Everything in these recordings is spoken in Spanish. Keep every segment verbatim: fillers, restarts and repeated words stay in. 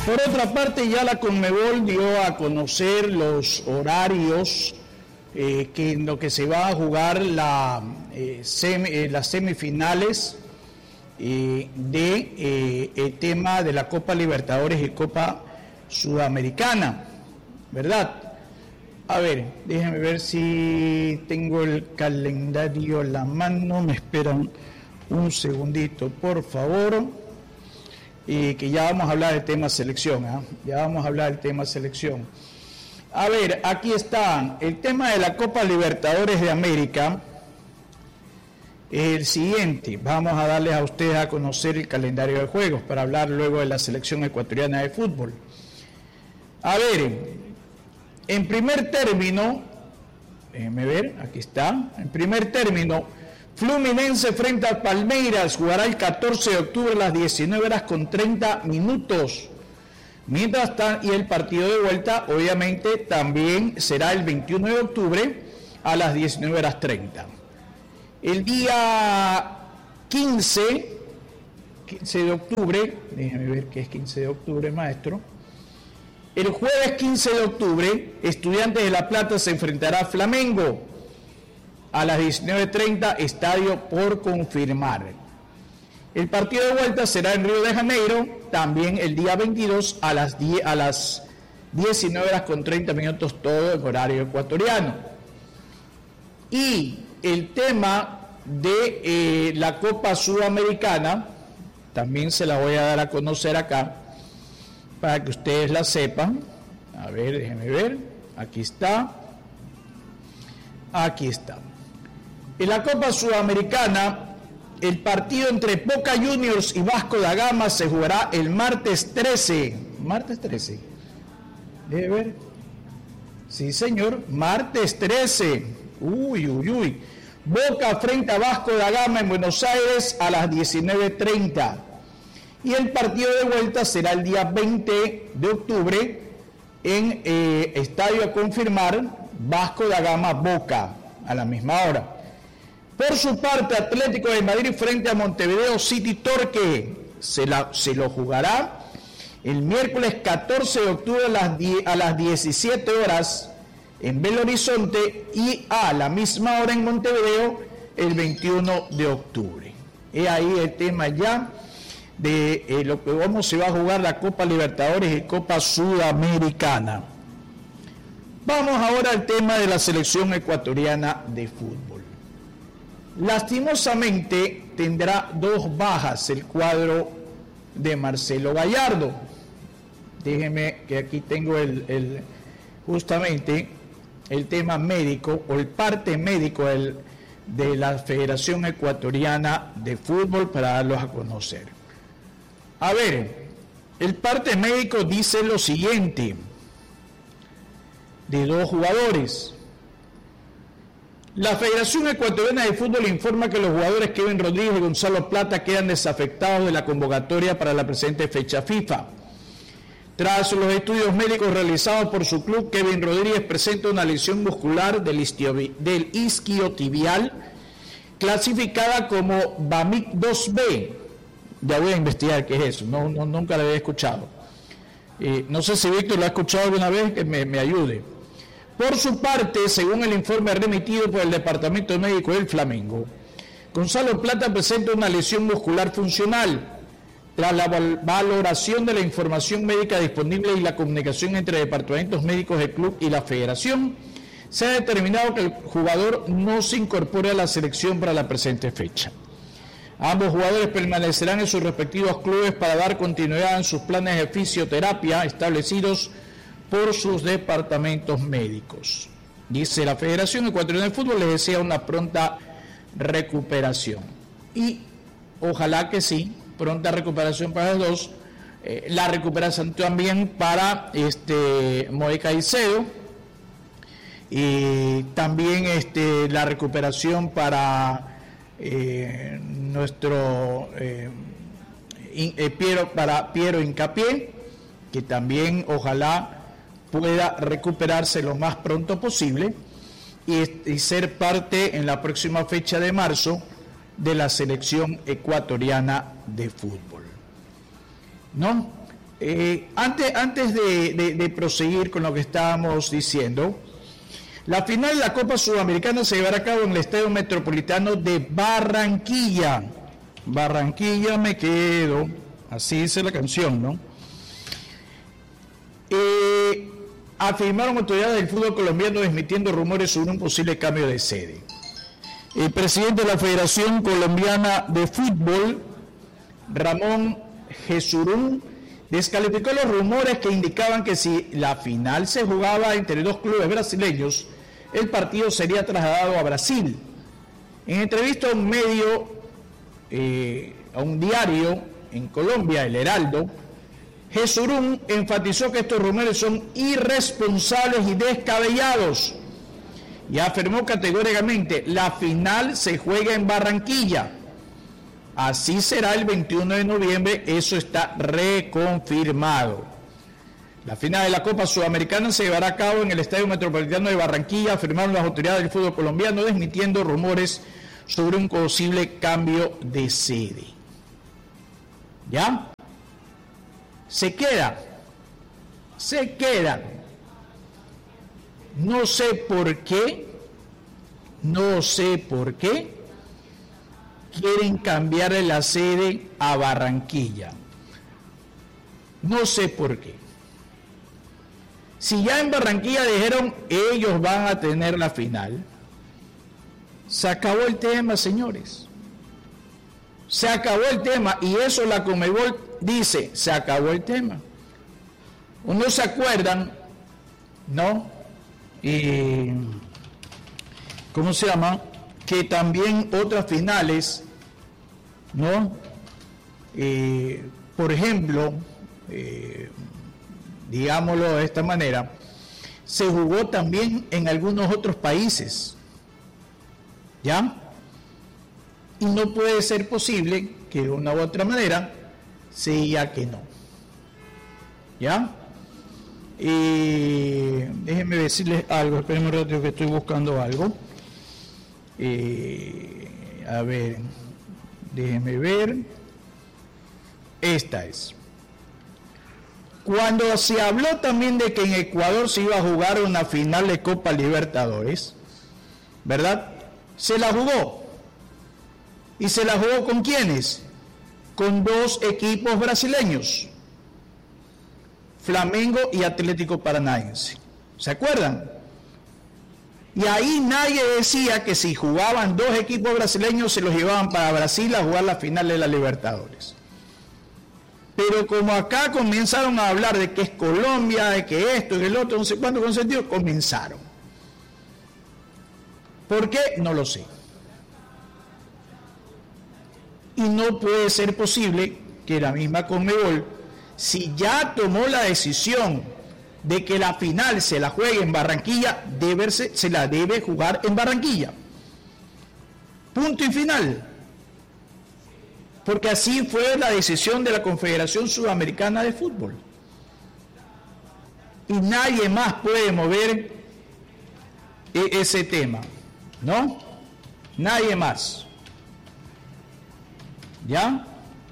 Por otra parte, ya la Conmebol dio a conocer los horarios eh, que en lo que se va a jugar la, eh, semi, eh, las semifinales eh, de eh, el tema de la Copa Libertadores y Copa Sudamericana, ¿verdad? A ver, déjenme ver si tengo el calendario a la mano. Me esperan un segundito, por favor. Y que ya vamos a hablar del tema selección, ¿eh? Ya vamos a hablar del tema selección. A ver, aquí está el tema de la Copa Libertadores de América. El siguiente, vamos a darles a ustedes a conocer el calendario de juegos para hablar luego de la selección ecuatoriana de fútbol. A ver, en primer término, déjenme ver, aquí está, en primer término, Fluminense frente al Palmeiras jugará el catorce de octubre a las diecinueve horas con treinta minutos. Mientras tanto, y el partido de vuelta, obviamente, también será el veintiuno de octubre a las diecinueve horas treinta. El día quince, quince de octubre, déjenme ver qué es quince de octubre, maestro. El jueves quince de octubre, Estudiantes de La Plata se enfrentará a Flamengo. A las diecinueve treinta, estadio por confirmar. El partido de vuelta será en Río de Janeiro, también el día veintidós a las, diez, a las diecinueve horas con treinta minutos, todo en horario ecuatoriano. Y el tema de eh, la Copa Sudamericana, también se la voy a dar a conocer acá, para que ustedes la sepan. A ver, déjenme ver, aquí está, aquí está. En la Copa Sudamericana, el partido entre Boca Juniors y Vasco da Gama se jugará el martes trece. ¿Martes trece? Debe ver. Sí, señor. Martes trece. Uy, uy, uy. Boca frente a Vasco da Gama en Buenos Aires a las diecinueve treinta. Y el partido de vuelta será el día veinte de octubre en eh, estadio a confirmar, Vasco da Gama Boca a la misma hora. Por su parte, Atlético de Madrid frente a Montevideo City Torque se, la, se lo jugará el miércoles catorce de octubre a las, die, a las diecisiete horas en Belo Horizonte y a la misma hora en Montevideo el veintiuno de octubre. Es ahí el tema ya de eh, lo que cómo se va a jugar la Copa Libertadores y Copa Sudamericana. Vamos ahora al tema de la selección ecuatoriana de fútbol. Lastimosamente tendrá dos bajas el cuadro de Marcelo Gallardo. Déjenme que aquí tengo el, el justamente el tema médico o el parte médico del, de la Federación Ecuatoriana de Fútbol para darlos a conocer. A ver, el parte médico dice lo siguiente de dos jugadores. La Federación Ecuatoriana de Fútbol informa que los jugadores Kevin Rodríguez y Gonzalo Plata quedan desafectados de la convocatoria para la presente fecha FIFA. Tras los estudios médicos realizados por su club, Kevin Rodríguez presenta una lesión muscular del, istio, del isquiotibial clasificada como B A M I C dos B. Ya voy a investigar qué es eso, no, no, nunca lo había escuchado. Eh, no sé si Víctor lo ha escuchado alguna vez, que me, me ayude. Por su parte, según el informe remitido por el Departamento Médico del Flamengo, Gonzalo Plata presenta una lesión muscular funcional. Tras la valoración de la información médica disponible y la comunicación entre departamentos médicos del club y la federación, se ha determinado que el jugador no se incorpore a la selección para la presente fecha. Ambos jugadores permanecerán en sus respectivos clubes para dar continuidad en sus planes de fisioterapia establecidos por sus departamentos médicos. Dice la Federación Ecuatoriana de Fútbol les desea una pronta recuperación. Y ojalá que sí, pronta recuperación para los dos. Eh, la recuperación también para este Moe Caicedo. Y también este, la recuperación para eh, nuestro eh, eh, Piero, para Piero Hincapié, que también ojalá pueda recuperarse lo más pronto posible y, y ser parte en la próxima fecha de marzo de la selección ecuatoriana de fútbol. ¿No? eh, antes, antes de, de, de proseguir con lo que estábamos diciendo, la final de la Copa Sudamericana se llevará a cabo en el Estadio Metropolitano de Barranquilla. Barranquilla me quedo, así dice la canción, ¿no? Eh, afirmaron autoridades del fútbol colombiano desmintiendo rumores sobre un posible cambio de sede. El presidente de la Federación Colombiana de Fútbol, Ramón Jesurún, descalificó los rumores que indicaban que si la final se jugaba entre dos clubes brasileños, el partido sería trasladado a Brasil. En entrevista a un medio, eh, a un diario en Colombia, El Heraldo, Jesurún enfatizó que estos rumores son irresponsables y descabellados y afirmó categóricamente: la final se juega en Barranquilla. Así será el veintiuno de noviembre, eso está reconfirmado. La final de la Copa Sudamericana se llevará a cabo en el Estadio Metropolitano de Barranquilla, afirmaron las autoridades del fútbol colombiano, desmintiendo rumores sobre un posible cambio de sede. ¿Ya? Se queda, se queda. No sé por qué, no sé por qué quieren cambiarle la sede a Barranquilla. No sé por qué. Si ya en Barranquilla dijeron ellos van a tener la final, se acabó el tema, señores. Se acabó el tema, y eso la Conmebol dice, se acabó el tema. ¿O no se acuerdan? ¿No? Y, ¿cómo se llama? Que también otras finales, ¿no? Eh, por ejemplo, eh, digámoslo de esta manera, se jugó también en algunos otros países, ¿ya? Y no puede ser posible que de una u otra manera se diga que no, ¿ya? Y déjenme decirles algo, espérenme un rato que estoy buscando algo. Eh, a ver, déjenme ver. Esta es. Cuando se habló también de que en Ecuador se iba a jugar una final de Copa Libertadores, ¿verdad? Se la jugó. ¿Y se la jugó con quiénes? Con dos equipos brasileños, Flamengo y Atlético Paranaense. ¿Se acuerdan? Y ahí nadie decía que si jugaban dos equipos brasileños se los llevaban para Brasil a jugar la final de la Libertadores. Pero como acá comenzaron a hablar de que es Colombia, de que esto y el otro, no sé cuánto consentido, comenzaron. ¿Por qué? No lo sé. Y no puede ser posible que la misma Conmebol, si ya tomó la decisión de que la final se la juegue en Barranquilla, debe, se la debe jugar en Barranquilla. Punto y final. Porque así fue la decisión de la Confederación Sudamericana de Fútbol. Y nadie más puede mover ese tema, ¿no? Nadie más. ¿Ya?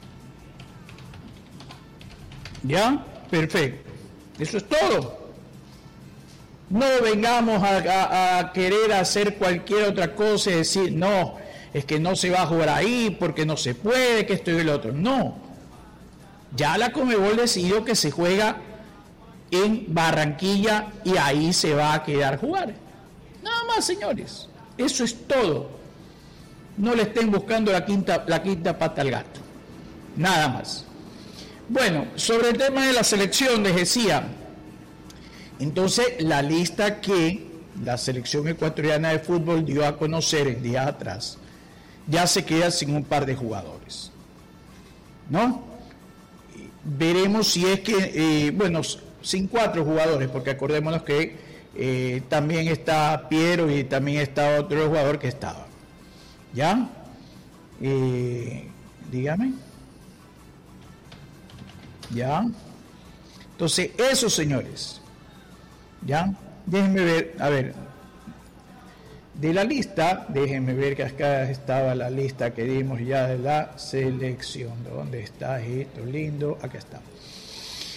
¿Ya? Perfecto. Eso es todo. No vengamos a, a, a querer hacer cualquier otra cosa y decir, no, es que no se va a jugar ahí porque no se puede, que esto y el otro. No. Ya la Conmebol decidió que se juega en Barranquilla y ahí se va a quedar jugar. Nada más, señores. Eso es todo. No le estén buscando la quinta, la quinta pata al gato. Nada más. Bueno, sobre el tema de la selección, les decía, entonces la lista que la selección ecuatoriana de fútbol dio a conocer el día atrás, ya se queda sin un par de jugadores, ¿no? Veremos si es que, eh, bueno, sin cuatro jugadores, porque acordémonos que eh, también está Piero y también está otro jugador que estaba, ¿ya? Eh, dígame. ¿Ya? Entonces, esos señores, ¿ya? Déjenme ver, a ver, de la lista, déjenme ver que acá estaba la lista que dimos ya de la selección. ¿Dónde está esto lindo? Acá está.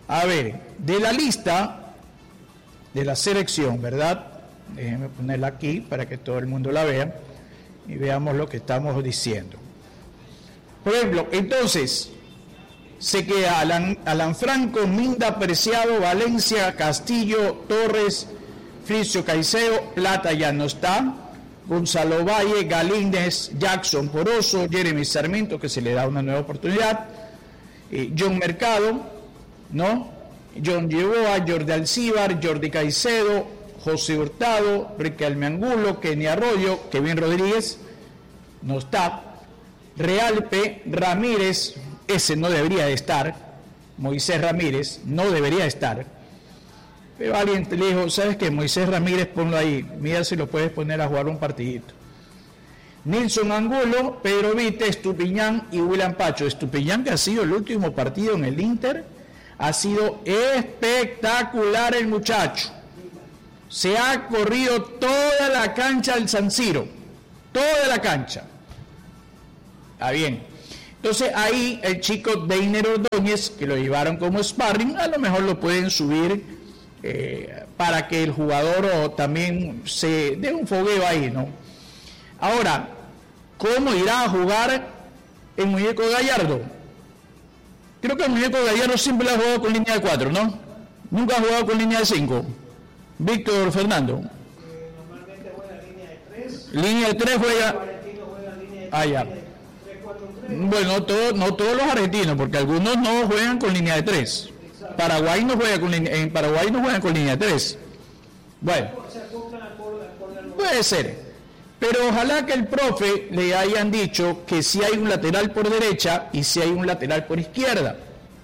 A ver, de la lista de la selección, ¿verdad? Déjenme ponerla aquí para que todo el mundo la vea y veamos lo que estamos diciendo. Por ejemplo, entonces, se queda Alan, Alan Franco, Minda, Preciado, Valencia, Castillo, Torres, Fricio, Caicedo, Plata ya no está, Gonzalo Valle, Galíndez, Jackson Poroso, Jeremy Sarmiento, que se le da una nueva oportunidad, eh, John Mercado, ¿no? John Yeboa, Jordi Alcíbar, Jordi Caicedo, José Hurtado, Riquelme Angulo, Kenny Arroyo, Kevin Rodríguez, no está, Realpe, Ramírez, ese no debería de estar, Moisés Ramírez no debería estar, pero alguien le dijo, ¿sabes qué? Moisés Ramírez, ponlo ahí, mira si lo puedes poner a jugar un partidito. Nilson Angulo, Pedro Vite, Estupiñán y William Pacho. Estupiñán, que ha sido el último partido en el Inter, ha sido espectacular el muchacho. Se ha corrido toda la cancha del San Siro, toda la cancha. Ah, bien. Entonces ahí el chico Deiner Ordóñez, que lo llevaron como sparring, a lo mejor lo pueden subir eh, para que el jugador o, también se dé un fogueo ahí, ¿no? Ahora, ¿cómo irá a jugar el muñeco Gallardo? Creo que el muñeco Gallardo siempre ha jugado con línea de cuatro, ¿no? Nunca ha jugado con línea de cinco. Víctor Fernando. Eh, normalmente juega línea de tres. Línea de tres juega. juega línea de Ah, ya. tres cuatro tres. Bueno, no, todo, no todos los argentinos, porque algunos no juegan con línea de tres. Paraguay no juega con línea, en Paraguay no juegan con línea de tres. Bueno, puede ser. Pero ojalá que el profe le hayan dicho que si hay un lateral por derecha y si hay un lateral por izquierda.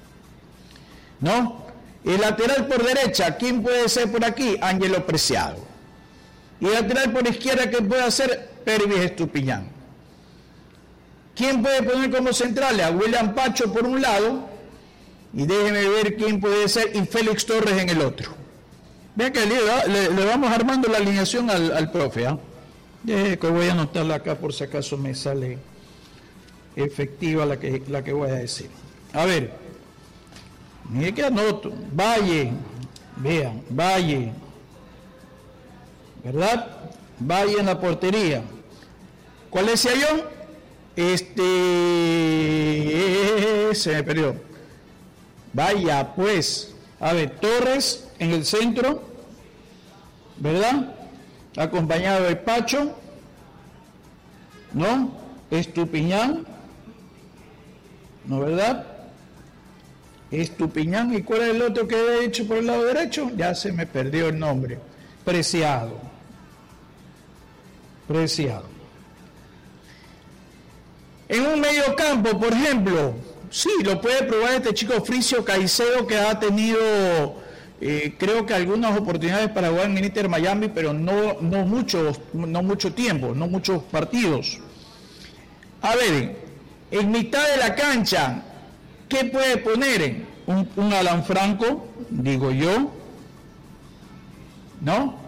¿No? El lateral por derecha, ¿quién puede ser por aquí? Ángelo Preciado. Y el lateral por izquierda, ¿quién puede hacer? Pervis Estupiñán. ¿Quién puede poner como centrales? A William Pacho por un lado, y déjeme ver quién puede ser, y Félix Torres en el otro. Vean que le, le, le vamos armando la alineación al, al profe, ¿ah? ¿eh? Que voy a anotarla acá por si acaso me sale efectiva la que, la que voy a decir. A ver, mire que anoto. Valle, vean, Valle, ¿verdad? Valle en la portería. ¿Cuál es Sayón? Este, se me perdió. Vaya, pues, a ver, Torres en el centro, ¿verdad? Acompañado de Pacho, ¿no? Estupiñán, ¿no, verdad? Estupiñán, ¿y cuál es el otro que he hecho por el lado derecho? Ya se me perdió el nombre. Preciado. Preciado. En un medio campo, por ejemplo, sí, lo puede probar este chico Fricio Caicedo, que ha tenido, eh, creo que algunas oportunidades para jugar en el Inter Miami, pero no, no, mucho, no mucho tiempo, no muchos partidos. A ver, en mitad de la cancha, ¿qué puede poner? Un, un Alan Franco, digo yo, ¿no?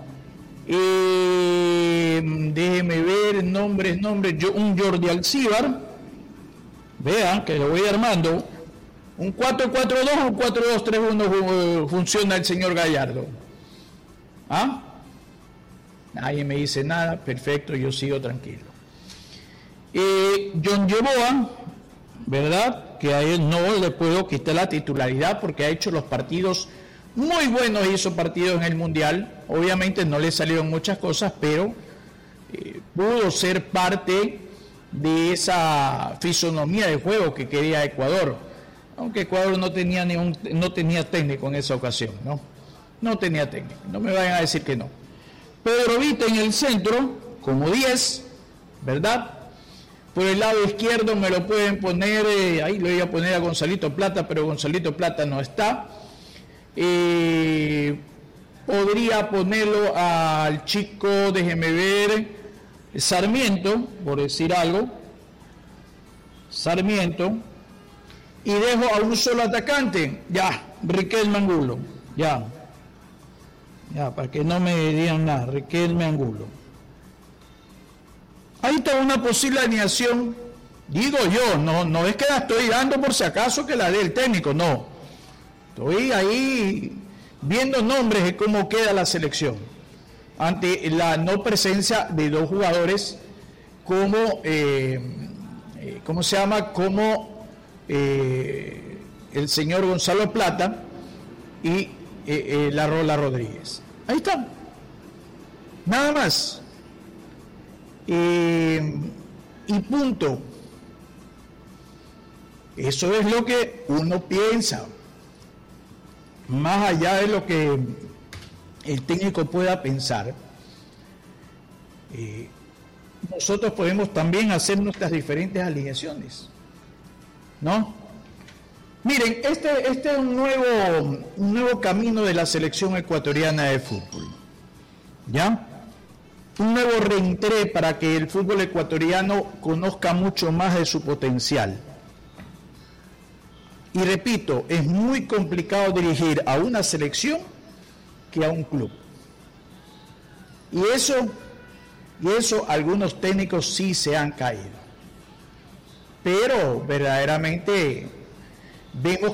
Eh, déjeme ver, nombres, nombres, yo, un Jordi Alcíbar. Vean que lo voy armando. Un cuatro cuatro dos o un cuatro dos tres uno funciona el señor Gallardo. ¿Ah? Nadie me dice nada. Perfecto, yo sigo tranquilo. Eh, John Yeboa, ¿verdad? Que a él no le puedo quitar la titularidad porque ha hecho los partidos muy buenos, hizo partidos en el Mundial. Obviamente no le salieron muchas cosas, pero eh, pudo ser parte de esa fisonomía de juego que quería Ecuador, aunque Ecuador no tenía ni un, no tenía técnico en esa ocasión, ¿no? No tenía técnico, no me vayan a decir que no. Pedro Vite en el centro, como diez, ¿verdad? Por el lado izquierdo me lo pueden poner, eh, ahí lo voy a poner a Gonzalito Plata, pero Gonzalito Plata no está. Eh, podría ponerlo al chico, déjeme ver, Sarmiento, por decir algo, Sarmiento, y dejo a un solo atacante, ya, Riquelme Angulo, ya, ya, para que no me digan nada, Riquelme Angulo. Ahí está una posible alineación, digo yo, no, no es que la estoy dando por si acaso que la dé el técnico, no, Estoy ahí viendo nombres de cómo queda la selección ante la no presencia de dos jugadores como, eh, eh, ¿cómo se llama? Como eh, el señor Gonzalo Plata y eh, eh, la Rola Rodríguez. Ahí está. Nada más. Eh, y punto. Eso es lo que uno piensa. Más allá de lo que el técnico pueda pensar, eh, nosotros podemos también hacer nuestras diferentes alineaciones, ¿no? Miren, este, este es un nuevo, un nuevo camino de la selección ecuatoriana de fútbol, ¿ya? Un nuevo reentré para que el fútbol ecuatoriano conozca mucho más de su potencial. Y repito, es muy complicado dirigir a una selección que a un club. Y eso, y eso algunos técnicos sí se han caído. Pero verdaderamente vemos